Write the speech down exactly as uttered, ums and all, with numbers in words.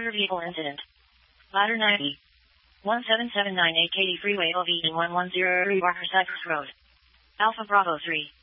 Motor vehicle incident. Ladder ninety. one seven seven nine eight Katy Freeway O V one one zero three Barker Cypress Road. Alpha Bravo three.